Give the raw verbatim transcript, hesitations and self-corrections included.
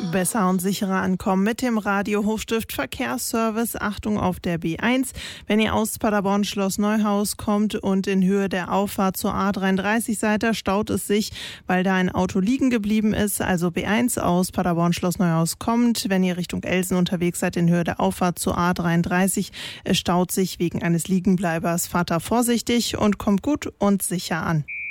Besser und sicherer ankommen mit dem Radio Hochstift Verkehrsservice. Achtung auf der B eins. Wenn ihr aus Paderborn Schloss Neuhaus kommt und in Höhe der Auffahrt zur A dreiunddreißig seid, da staut es sich, weil da ein Auto liegen geblieben ist. Also B eins aus Paderborn Schloss Neuhaus kommt. Wenn ihr Richtung Elsen unterwegs seid in Höhe der Auffahrt zur A dreiunddreißig, es staut sich wegen eines Liegenbleibers. Fahrt da vorsichtig und kommt gut und sicher an.